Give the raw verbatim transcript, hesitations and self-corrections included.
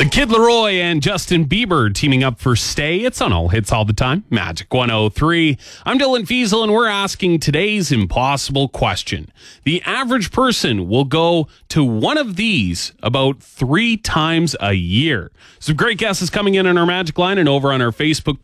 The Kid Leroy and Justin Bieber teaming up for Stay. It's on All Hits All the Time. Magic one oh three. I'm Dylan Fiesel, and we're asking today's impossible question. The average person will go to one of these about three times a year. Some great guesses coming in on our Magic line and over on our Facebook